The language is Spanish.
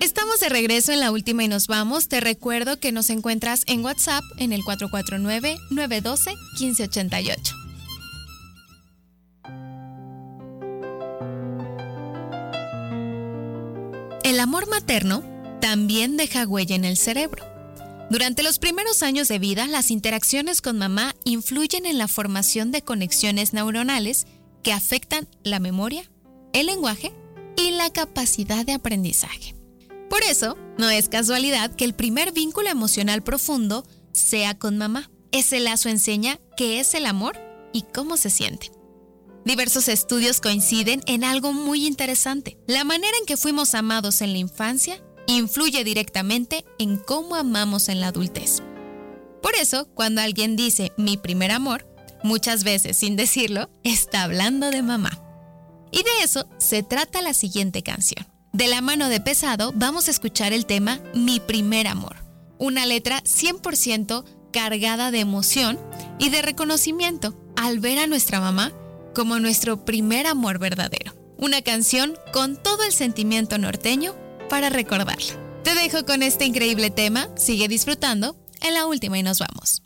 Estamos de regreso en La Última y nos vamos. Te recuerdo que nos encuentras en WhatsApp en el 449-912-1588. El amor materno también deja huella en el cerebro. Durante los primeros años de vida, las interacciones con mamá influyen en la formación de conexiones neuronales que afectan la memoria, el lenguaje y la capacidad de aprendizaje. Por eso, no es casualidad que el primer vínculo emocional profundo sea con mamá. Ese lazo enseña qué es el amor y cómo se siente. Diversos estudios coinciden en algo muy interesante. La manera en que fuimos amados en la infancia influye directamente en cómo amamos en la adultez. Por eso, cuando alguien dice mi primer amor, muchas veces sin decirlo, está hablando de mamá. Y de eso se trata la siguiente canción. De la mano de Pesado vamos a escuchar el tema Mi primer amor, una letra 100% cargada de emoción y de reconocimiento al ver a nuestra mamá como nuestro primer amor verdadero. Una canción con todo el sentimiento norteño para recordarla. Te dejo con este increíble tema, sigue disfrutando en La Última y nos vamos.